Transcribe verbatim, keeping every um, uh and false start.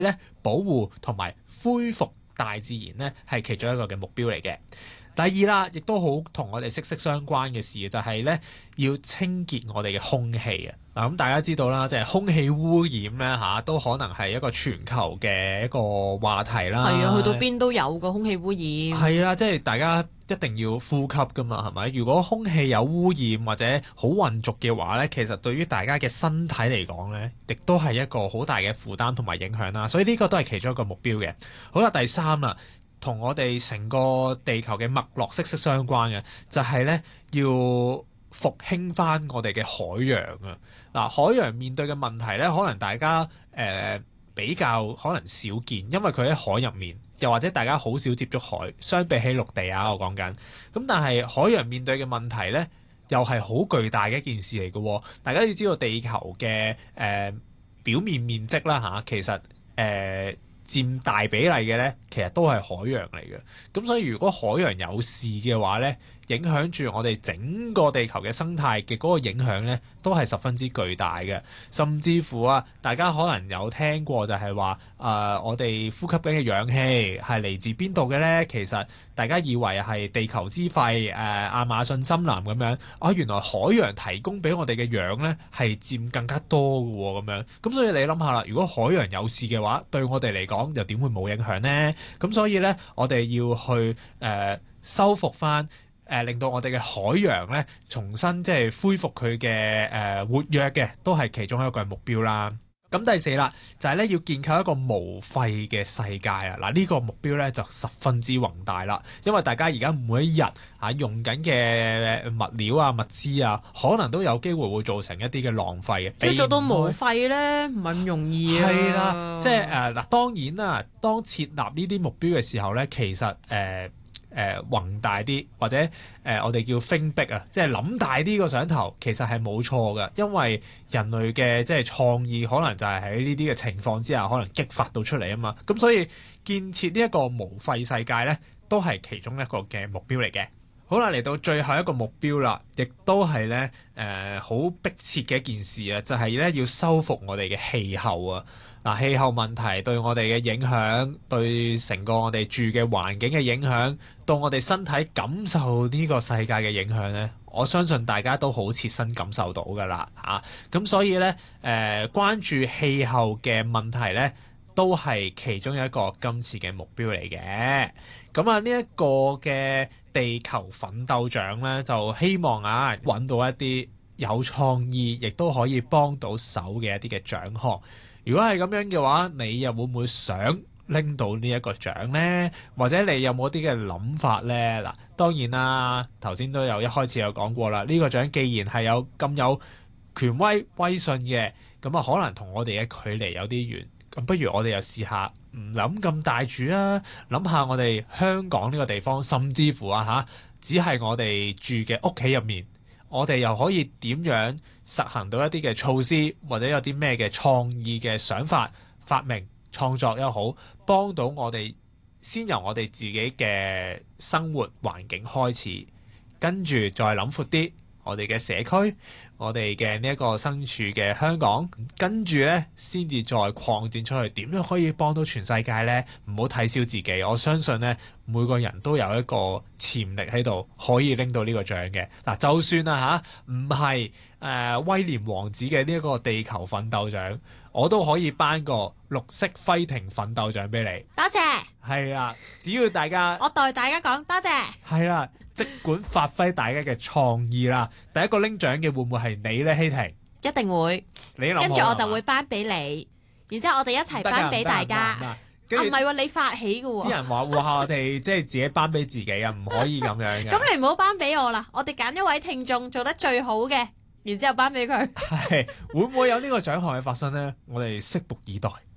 咧保護同埋恢復大自然咧係其中一個嘅目標嚟嘅。第二啦，亦都好同我哋息息相關嘅事就係咧要清潔我哋嘅空氣啊！嗱，咁大家知道啦，即係空氣污染咧嚇，都可能係一個全球嘅一個話題啦。 係啊，去到邊都有個空氣污染。 係啊，即係大家一定要呼吸噶嘛，係咪？如果空氣有污染或者好混濁嘅話咧，其實對於大家嘅身體嚟講咧，亦都係一個好大嘅負擔同埋影響啦。所以呢個都係其中一個目標嘅。好啦，第三啦。同我哋成個地球嘅脈絡息息相關嘅，就係咧要復興翻我哋嘅海洋啊！嗱，海洋面對嘅問題咧，可能大家誒、呃、比較可能少見，因為佢喺海入面，又或者大家好少接觸海，相比起陸地啊，我講緊。咁但係海洋面對嘅問題咧，又係好巨大嘅一件事嚟嘅。大家要知道地球嘅誒、呃、表面面積啦嚇，其實誒，呃佔大比例嘅咧，其實都係海洋嚟嘅。咁所以如果海洋有事嘅話咧，影響住我哋整個地球嘅生態嘅嗰個影響咧，都係十分之巨大嘅。甚至乎啊，大家可能有聽過就係話，誒、呃、我哋呼吸緊嘅氧氣係嚟自邊度嘅咧？其實大家以為係地球之肺、誒、呃、亞馬遜森林咁樣，啊原來海洋提供俾我哋嘅氧咧係佔更加多嘅喎，咁樣。咁所以你諗下啦，如果海洋有事嘅話，對我哋嚟講又點會冇影響呢？咁所以咧，我哋要去誒、呃、修復翻。誒、呃、令到我哋嘅海洋咧重新即係恢復佢嘅誒活躍嘅，都係其中一個目標啦。咁第四啦，就係、是、咧要建構一個無廢嘅世界啊！嗱，呢個目標咧就十分之宏大啦，因為大家而家每一日啊用緊嘅物料啊、物資啊，可能都有機會會造成一啲嘅浪費嘅。 要做到無廢咧，唔係咁容易啊！ 係啦，即係誒嗱，當然啦，當設立呢啲目標嘅時候咧，其實誒。呃誒、呃、宏大啲，或者誒、呃、我哋叫 think big 啊，即係諗大啲個想頭，其實係冇錯嘅，因為人類嘅即係創意可能就係喺呢啲嘅情況之下，可能激發到出嚟啊嘛。咁所以建設呢一個無廢世界咧，都係其中一個嘅目標嚟嘅。好啦，嚟到最後一個目標啦，亦都係咧誒好迫切嘅一件事啊，就係咧要修復我哋嘅氣候啊。嗱，氣候問題對我哋嘅影響，對成個我哋住嘅環境嘅影響，到我哋身體感受呢個世界嘅影響咧，我相信大家都好切身感受到㗎啦嚇。咁、啊、所以咧誒、呃，關注氣候嘅問題咧，都係其中一個今次嘅目標嚟嘅。咁啊，呢一個嘅地球奮鬥獎咧，就希望啊揾到一啲有創意，亦都可以幫到手嘅一啲嘅獎項。如果係咁樣嘅話，你又會唔會想拎到呢一個獎呢？或者你有冇啲嘅諗法呢？嗱，當然啦，頭先都有一開始有講過啦。呢個獎既然係有咁有權威威信嘅，咁啊可能同我哋嘅距離有啲遠。咁不如我哋又試下唔諗咁大住啊，諗下我哋香港呢個地方，甚至乎啊嚇，只係我哋住嘅屋企入面。我哋又可以點樣實行到一啲嘅措施，或者有啲咩嘅創意嘅想法、發明、創作又好，幫到我哋先由我哋自己嘅生活環境開始，跟住再諗闊啲，我哋嘅社區，我哋嘅呢一個身處嘅香港，跟住呢先至再擴展出去，點樣可以幫到全世界呢？唔好睇小自己，我相信呢，每個人都有一個潛力喺度，可以拎到呢個獎嘅。嗱，就算啊嚇，唔係誒威廉王子嘅呢一個地球奮鬥獎，我都可以頒個綠色輝庭奮鬥獎俾你。 多謝。 係啊，只要大家， 我代大家講多謝。 係啦。即管發揮大家嘅創意啦！第一個拎獎嘅會唔會係你呢？希婷一定會。 你諗， 跟住我就會頒俾你，然之後我哋一齊頒俾大家。啊，唔係喎，你發起嘅喎。啲人話哇，我哋即係自己頒俾自己啊，唔可以咁樣嘅。 咁你唔好頒俾我啦，我哋揀一位聽眾做得最好嘅，然之後頒俾佢。 係會唔會有呢個獎項嘅發生呢？我哋拭目以待。